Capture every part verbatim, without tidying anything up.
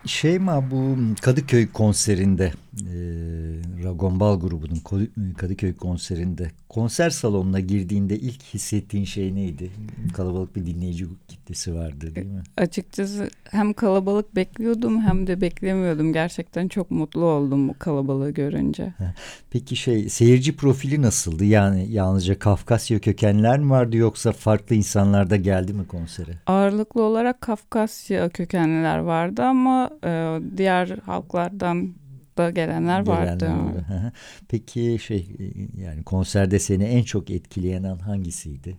Şeyma, bu Kadıköy konserinde e, Ragombal grubunun Ko- Kadıköy konserinde konser salonuna girdiğinde ilk hissettiğin şey neydi? Kalabalık bir dinleyici kitlesi vardı, değil mi? Açıkçası hem kalabalık bekliyordum hem de beklemiyordum. Gerçekten çok mutlu oldum bu kalabalığı görünce. Peki şey, seyirci profili nasıldı? Yani yalnızca Kafkasya kökenler mi vardı, yoksa farklı insanlar da geldi mi konsere? Ağırlıklı olarak Kafkasya kökenliler vardı ama e, diğer halklardan da gelenler vardı. Gelenler oldu. Hı hı. Peki şey, e, yani konserde seni en çok etkileyen an hangisiydi?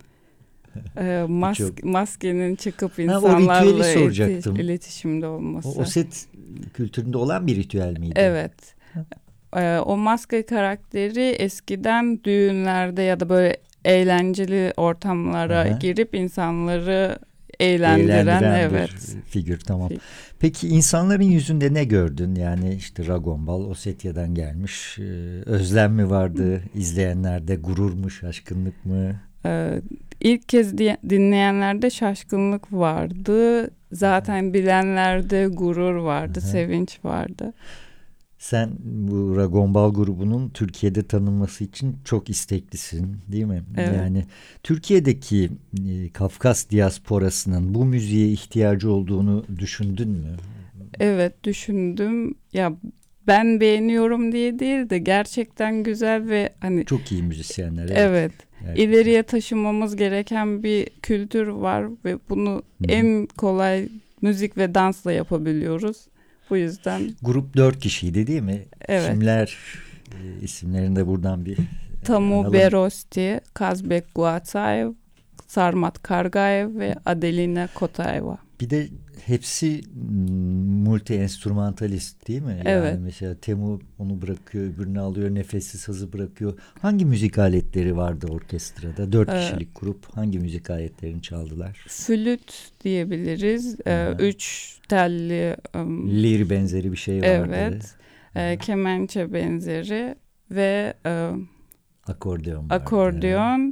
E, Birçok. mask, maskenin çıkıp Ha, o ritüeli insanlarla eti- soracaktım. iletişimde O, o olması. set kültüründe olan bir ritüel miydi? Evet. E, o maske karakteri eskiden düğünlerde ya da böyle eğlenceli ortamlara Aha. girip insanları eğlendiren, Eğlendiren bir evet. figür, tamam. Peki insanların yüzünde ne gördün? Yani işte Ragombal Osetya'dan gelmiş. Ee, özlem mi vardı? İzleyenlerde gurur mu, şaşkınlık mı? Ee, ilk kez di- dinleyenlerde şaşkınlık vardı. Zaten bilenlerde gurur vardı, Aha. sevinç vardı. Sen bu Ragombal grubunun Türkiye'de tanınması için çok isteklisin, değil mi? Evet. Yani Türkiye'deki e, Kafkas diasporasının bu müziğe ihtiyacı olduğunu düşündün mü? Evet, düşündüm. Ya ben beğeniyorum diye değil de gerçekten güzel ve hani Çok iyi müzisyenler, evet. evet, Gerçekten. ileriye taşımamız gereken bir kültür var ve bunu Hı hı. en kolay müzik ve dansla yapabiliyoruz. Bu yüzden Grup dört kişiydi, değil mi? evet. Kimler, e, isimlerini de buradan bir e, Tamu analım. Berosti, Kazbek Guatsaev, Sarmat Kargaev ve Adelina Kotaeva. Bir de hepsi multi enstrümantalist, değil mi? Yani Evet. mesela Temu onu bırakıyor, öbürünü alıyor, nefessiz sazı bırakıyor. Hangi müzik aletleri vardı orkestrada? Dört E, kişilik grup hangi müzik aletlerini çaldılar? flüt diyebiliriz. E, Aha. üç telli, um, Lir benzeri bir şey vardı. evet. E, kemençe benzeri ve e, Akordeon vardı. akordeon,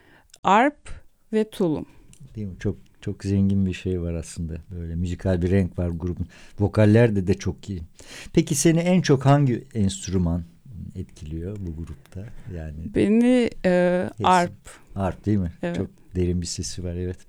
arp ve tulum. Değil mi? Çok çok zengin bir şey var aslında. Böyle müzikal bir renk var grubun. Vokaller de de çok iyi. Peki seni en çok hangi enstrüman etkiliyor bu grupta? Yani Beni e, hepsi. arp. Harp, değil mi? Evet. Çok derin bir sesi var, evet.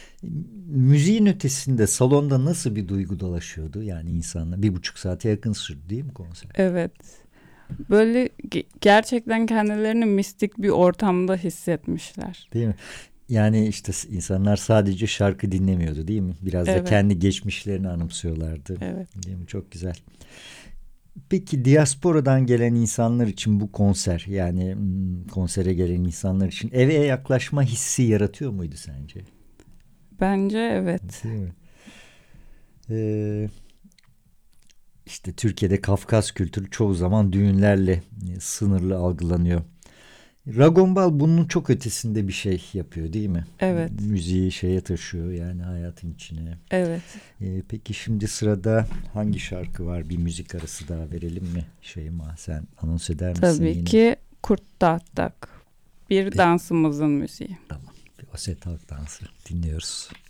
Müziğin ötesinde salonda nasıl bir duygu dolaşıyordu? Yani insanla bir buçuk saate yakın sürdü, değil mi konser? Evet. Böyle ge- gerçekten kendilerini mistik bir ortamda hissetmişler. Değil mi? Yani işte insanlar sadece şarkı dinlemiyordu, değil mi? Biraz da Evet, kendi geçmişlerini anımsıyorlardı. evet. Değil mi? Çok güzel. Peki diasporadan gelen insanlar için bu konser, yani hmm, konsere gelen insanlar için eve yaklaşma hissi yaratıyor muydu sence? Bence evet. Değil mi? Ee, işte Türkiye'de Kafkas kültürü çoğu zaman düğünlerle e, sınırlı algılanıyor. Ragombal bunun çok ötesinde bir şey yapıyor, değil mi? Evet, Müziği şeye taşıyor, yani hayatın içine. evet. Ee, peki şimdi sırada hangi şarkı var? Bir müzik arası daha verelim mi? Şeyma, sen anons eder misin Tabii yine? ki Kurt Dağıttak. Bir Peki, dansımızın müziği. tamam. Bir Aset Halk Dansı dinliyoruz.